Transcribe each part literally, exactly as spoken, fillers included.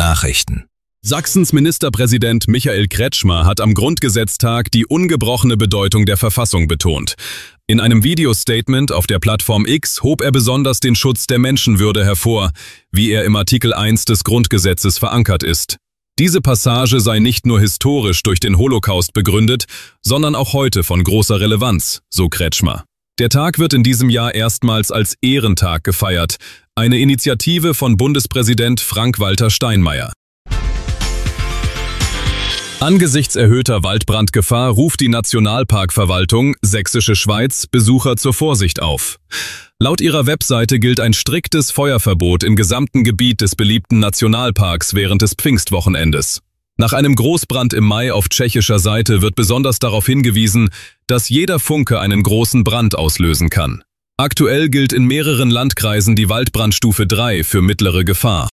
Nachrichten. Sachsens Ministerpräsident Michael Kretschmer hat am Grundgesetztag die ungebrochene Bedeutung der Verfassung betont. In einem Videostatement auf der Plattform X hob er besonders den Schutz der Menschenwürde hervor, wie er im Artikel eins des Grundgesetzes verankert ist. Diese Passage sei nicht nur historisch durch den Holocaust begründet, sondern auch heute von großer Relevanz, so Kretschmer. Der Tag wird in diesem Jahr erstmals als Ehrentag gefeiert, eine Initiative von Bundespräsident Frank-Walter Steinmeier. Angesichts erhöhter Waldbrandgefahr ruft die Nationalparkverwaltung Sächsische Schweiz Besucher zur Vorsicht auf. Laut ihrer Webseite gilt ein striktes Feuerverbot im gesamten Gebiet des beliebten Nationalparks während des Pfingstwochenendes. Nach einem Großbrand im Mai auf tschechischer Seite wird besonders darauf hingewiesen, dass jeder Funke einen großen Brand auslösen kann. Aktuell gilt in mehreren Landkreisen die Waldbrandstufe drei für mittlere Gefahr.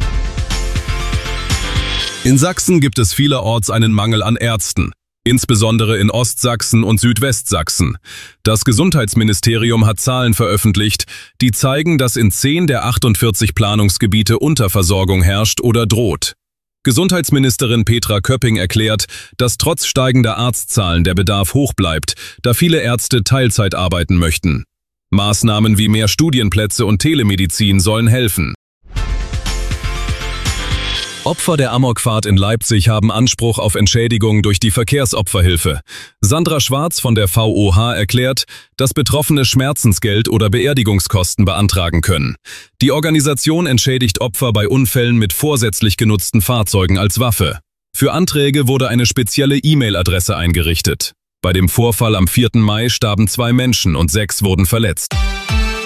In Sachsen gibt es vielerorts einen Mangel an Ärzten, insbesondere in Ostsachsen und Südwestsachsen. Das Gesundheitsministerium hat Zahlen veröffentlicht, die zeigen, dass in zehn der achtundvierzig Planungsgebiete Unterversorgung herrscht oder droht. Gesundheitsministerin Petra Köpping erklärt, dass trotz steigender Arztzahlen der Bedarf hoch bleibt, da viele Ärzte Teilzeit arbeiten möchten. Maßnahmen wie mehr Studienplätze und Telemedizin sollen helfen. Opfer der Amokfahrt in Leipzig haben Anspruch auf Entschädigung durch die Verkehrsopferhilfe. Sandra Schwarz von der V O H erklärt, dass Betroffene Schmerzensgeld oder Beerdigungskosten beantragen können. Die Organisation entschädigt Opfer bei Unfällen mit vorsätzlich genutzten Fahrzeugen als Waffe. Für Anträge wurde eine spezielle E-Mail-Adresse eingerichtet. Bei dem Vorfall am vierten Mai starben zwei Menschen und sechs wurden verletzt.